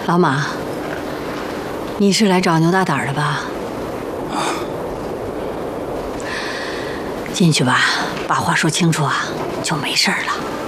老马，你是来找牛大胆的吧？ 啊， 进去吧，把话说清楚啊，就没事了。